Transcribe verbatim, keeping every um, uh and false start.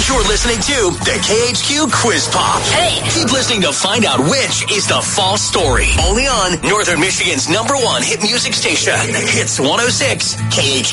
You're listening to the K H Q Quiz Pop. Hey, keep listening to find out which is the false story. Only on Northern Michigan's number one hit music station. Hits one oh six K H Q.